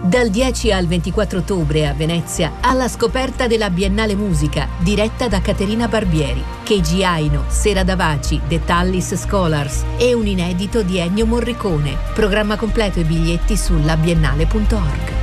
Dal 10 al 24 ottobre a Venezia, alla scoperta della Biennale Musica, diretta da Caterina Barbieri, Keiji Aino, Sera Davaci, The Tallis Scholars e un inedito di Ennio Morricone. Programma completo e biglietti su labiennale.org.